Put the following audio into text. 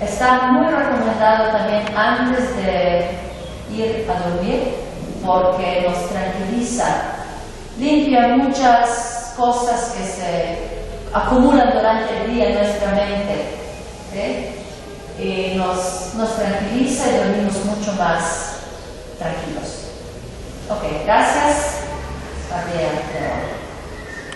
Está muy recomendado también antes de ir a dormir porque nos tranquiliza, limpia muchas cosas que se acumulan durante el día en nuestra mente, ¿sí? Y nos tranquiliza y dormimos mucho más tranquilos. Ok, gracias. Está bien.